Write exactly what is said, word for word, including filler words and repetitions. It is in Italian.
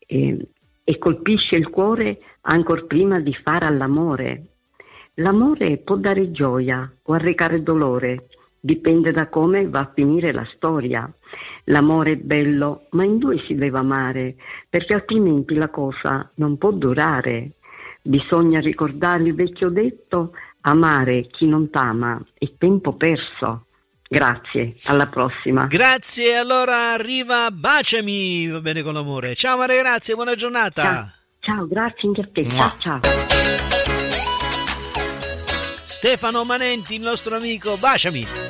e, e colpisce il cuore ancor prima di fare all'amore. L'amore può dare gioia o arrecare dolore, dipende da come va a finire la storia. L'amore è bello, ma in due si deve amare, perché altrimenti la cosa non può durare. Bisogna ricordare il vecchio detto: amare chi non t'ama è tempo perso. Grazie, alla prossima. Grazie, allora arriva Baciami, va bene con l'amore. Ciao Maria Grazia, buona giornata. Ciao, ciao, grazie anche a te. Ciao, ciao. Stefano Manenti, il nostro amico, Baciami.